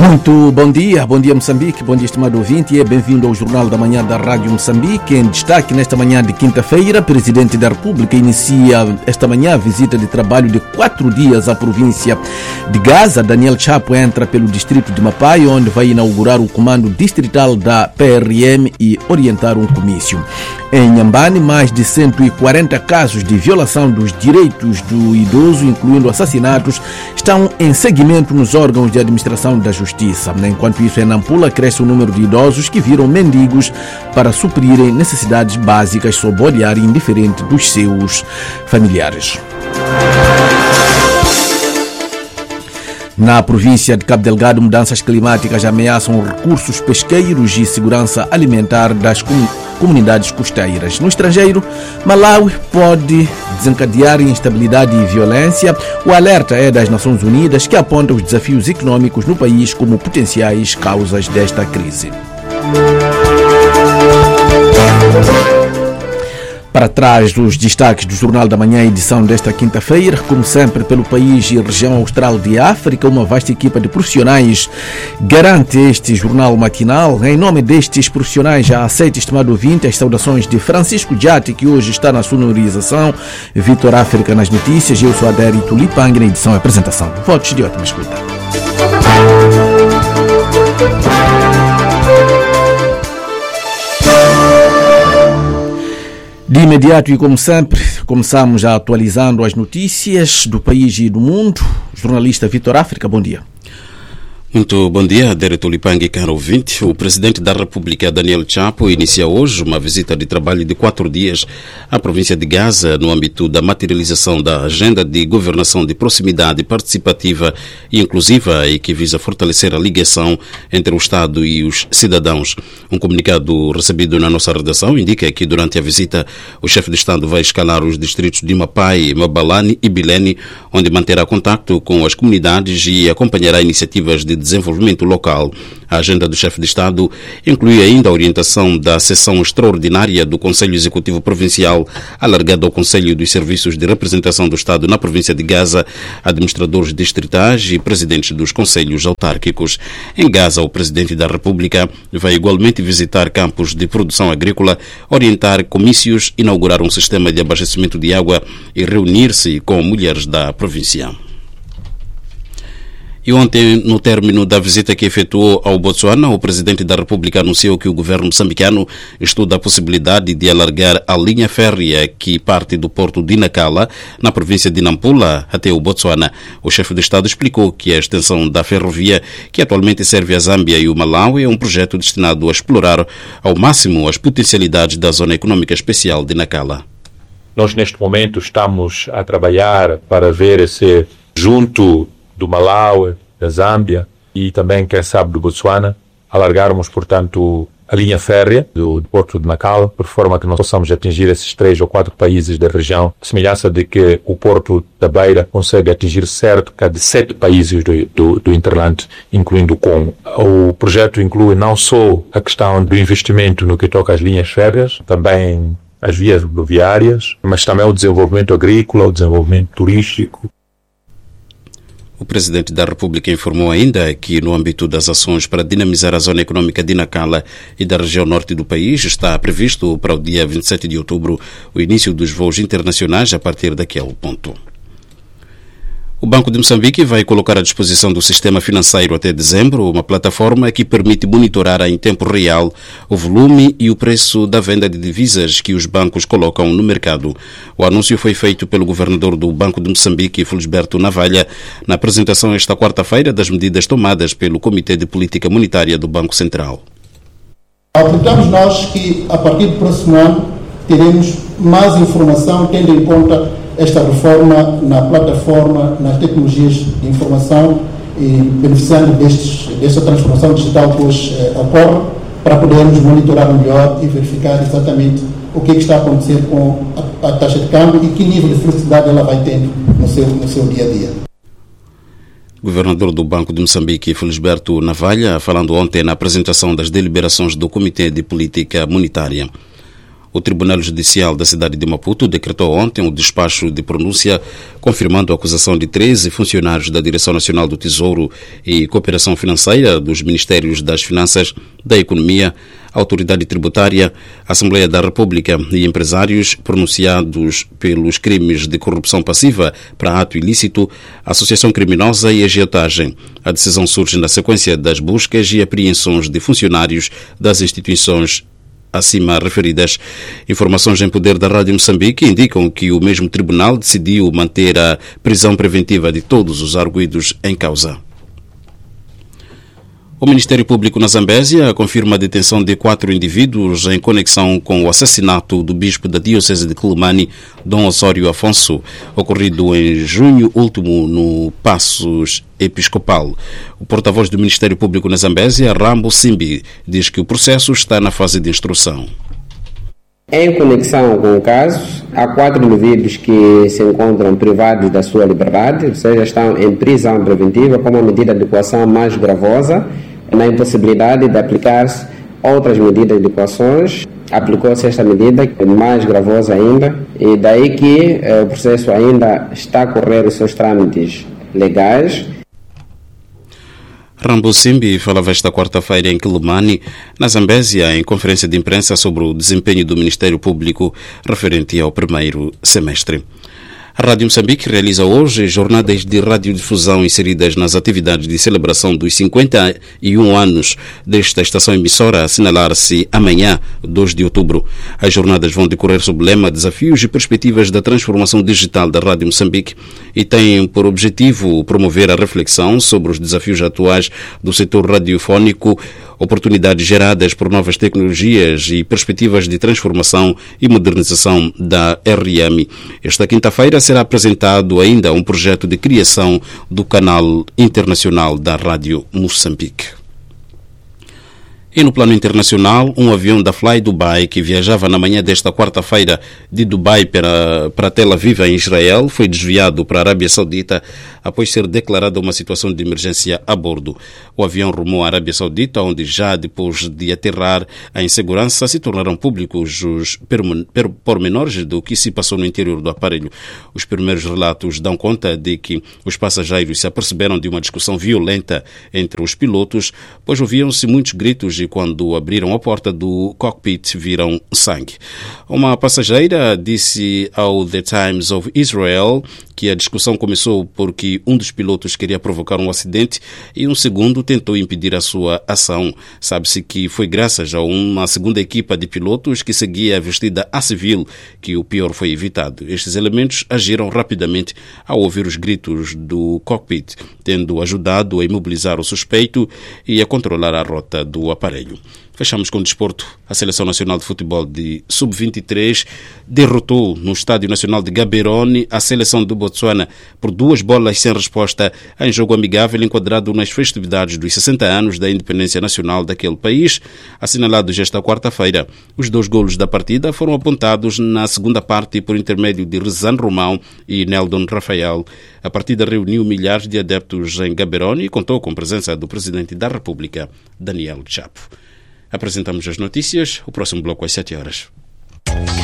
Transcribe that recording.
Muito bom dia Moçambique, bom dia estimado ouvinte e bem-vindo ao Jornal da Manhã da Rádio Moçambique. Em destaque nesta manhã de quinta-feira, Presidente da República inicia esta manhã a visita de trabalho de 4 dias à província de Gaza. Daniel Chapo entra pelo distrito de Mapai, onde vai inaugurar o comando distrital da PRM e orientar um comício. Em Nhambane, mais de 140 casos de violação dos direitos do idoso, incluindo assassinatos, estão em seguimento nos órgãos de administração da justiça. Enquanto isso, em Nampula, cresce o número de idosos que viram mendigos para suprirem necessidades básicas sob o olhar indiferente dos seus familiares. Na província de Cabo Delgado, mudanças climáticas ameaçam recursos pesqueiros e segurança alimentar das comunidades costeiras. No estrangeiro, Malawi pode desencadear instabilidade e violência. O alerta é das Nações Unidas, que aponta os desafios econômicos no país como potenciais causas desta crise. Para trás dos destaques do Jornal da Manhã, edição desta quinta-feira, como sempre pelo país e região austral de África, uma vasta equipa de profissionais garante este jornal matinal. Em nome destes profissionais, já aceita, estimado ouvinte, as saudações de Francisco Jati, que hoje está na sonorização, Vitor África nas notícias, eu sou Adérito Lipang na edição e apresentação. Votos de ótima escuta. De imediato e como sempre, começamos já atualizando as notícias do país e do mundo. Jornalista Vitor África, bom dia. Muito bom dia, Adérito Lipang, caro ouvinte. O Presidente da República, Daniel Chapo, inicia hoje uma visita de trabalho de 4 dias à província de Gaza no âmbito da materialização da agenda de governação de proximidade participativa e inclusiva e que visa fortalecer a ligação entre o Estado e os cidadãos. Um comunicado recebido na nossa redação indica que durante a visita o chefe de Estado vai escalar os distritos de Mapai, Mabalane e Bilene, onde manterá contato com as comunidades e acompanhará iniciativas de desenvolvimento local. A agenda do chefe de Estado inclui ainda a orientação da sessão extraordinária do Conselho Executivo Provincial, alargada ao Conselho dos Serviços de Representação do Estado na província de Gaza, administradores distritais e presidentes dos conselhos autárquicos. Em Gaza, o Presidente da República vai igualmente visitar campos de produção agrícola, orientar comícios, inaugurar um sistema de abastecimento de água e reunir-se com mulheres da província. E ontem, no término da visita que efetuou ao Botsuana, o Presidente da República anunciou que o governo moçambicano estuda a possibilidade de alargar a linha férrea que parte do porto de Nacala, na província de Nampula, até o Botsuana. O chefe de Estado explicou que a extensão da ferrovia, que atualmente serve a Zâmbia e o Malawi, é um projeto destinado a explorar ao máximo as potencialidades da Zona Econômica Especial de Nacala. Nós, neste momento, estamos a trabalhar para ver se, junto do Malawi, da Zâmbia e também, quem sabe, do Botsuana, alargarmos, portanto, a linha férrea do porto de Nacala, por forma que nós possamos atingir esses 3 ou 4 países da região, a semelhança de que o porto da Beira consegue atingir cerca de 7 países do Interland, incluindo o Congo. O projeto inclui não só a questão do investimento no que toca às linhas férreas, também as vias rodoviárias, mas também o desenvolvimento agrícola, o desenvolvimento turístico. O Presidente da República informou ainda que, no âmbito das ações para dinamizar a zona econômica de Nacala e da região norte do país, está previsto para o dia 27 de outubro o início dos voos internacionais a partir daquele ponto. O Banco de Moçambique vai colocar à disposição do sistema financeiro até dezembro uma plataforma que permite monitorar em tempo real o volume e o preço da venda de divisas que os bancos colocam no mercado. O anúncio foi feito pelo governador do Banco de Moçambique, Felisberto Navalha, na apresentação esta quarta-feira das medidas tomadas pelo Comitê de Política Monetária do Banco Central. Acreditamos nós que, a partir do próximo ano, teremos mais informação, tendo em conta esta reforma na plataforma, nas tecnologias de informação e beneficiando desta transformação digital que hoje ocorre, para podermos monitorar melhor e verificar exatamente o que está a acontecer com a taxa de câmbio e que nível de flexibilidade ela vai tendo no seu dia a dia. Governador do Banco de Moçambique, Felisberto Navalha, falando ontem na apresentação das deliberações do Comitê de Política Monetária. O Tribunal Judicial da cidade de Maputo decretou ontem um despacho de pronúncia confirmando a acusação de 13 funcionários da Direção Nacional do Tesouro e Cooperação Financeira, dos Ministérios das Finanças, da Economia, Autoridade Tributária, Assembleia da República e empresários pronunciados pelos crimes de corrupção passiva para ato ilícito, associação criminosa e agiotagem. A decisão surge na sequência das buscas e apreensões de funcionários das instituições acima referidas. Informações em poder da Rádio Moçambique indicam que o mesmo tribunal decidiu manter a prisão preventiva de todos os arguidos em causa. O Ministério Público na Zambésia confirma a detenção de 4 indivíduos em conexão com o assassinato do bispo da Diocese de Quelimane, Dom Osório Afonso, ocorrido em junho último no Passos Episcopal. O porta-voz do Ministério Público na Zambésia, Rambo Simbi, diz que o processo está na fase de instrução. Em conexão com o caso, há 4 indivíduos que se encontram privados da sua liberdade, ou seja, estão em prisão preventiva como uma medida de coação mais gravosa, na impossibilidade de aplicar-se outras medidas de coações. Aplicou-se esta medida, mais gravosa ainda, e daí que o processo ainda está a correr os seus trâmites legais. Rambo Simbi falava esta quarta-feira em Quelimane, na Zambésia, em conferência de imprensa sobre o desempenho do Ministério Público referente ao primeiro semestre. A Rádio Moçambique realiza hoje jornadas de radiodifusão inseridas nas atividades de celebração dos 51 anos desta estação emissora, a assinalar-se amanhã, 2 de outubro. As jornadas vão decorrer sob o lema Desafios e Perspectivas da Transformação Digital da Rádio Moçambique e têm por objetivo promover a reflexão sobre os desafios atuais do setor radiofónico, oportunidades geradas por novas tecnologias e perspectivas de transformação e modernização da RM. Esta quinta-feira será apresentado ainda um projeto de criação do canal internacional da Rádio Moçambique. E no plano internacional, um avião da Fly Dubai que viajava na manhã desta quarta-feira de Dubai para Tel Aviv, em Israel, foi desviado para a Arábia Saudita após ser declarada uma situação de emergência a bordo. O avião rumou à Arábia Saudita, onde já depois de aterrar em segurança se tornaram públicos os pormenores do que se passou no interior do aparelho. Os primeiros relatos dão conta de que os passageiros se aperceberam de uma discussão violenta entre os pilotos, pois ouviam-se muitos gritos e quando abriram a porta do cockpit viram sangue. Uma passageira disse ao The Times of Israel que a discussão começou porque um dos pilotos queria provocar um acidente e um segundo tentou impedir a sua ação. Sabe-se que foi graças a uma segunda equipa de pilotos que seguia vestida a civil que o pior foi evitado. Estes elementos agiram rapidamente ao ouvir os gritos do cockpit, tendo ajudado a imobilizar o suspeito e a controlar a rota do aparelho. Fechamos com o desporto. A Seleção Nacional de Futebol de Sub-23 derrotou no Estádio Nacional de Gaborone a seleção do Botsuana por 2 bolas sem resposta em jogo amigável enquadrado nas festividades dos 60 anos da independência nacional daquele país, assinalados esta quarta-feira. Os 2 golos da partida foram apontados na segunda parte por intermédio de Rezan Romão e Neldon Rafael. A partida reuniu milhares de adeptos em Gaborone e contou com a presença do Presidente da República, Daniel Chapo. Apresentamos as notícias. O próximo bloco às 7 horas.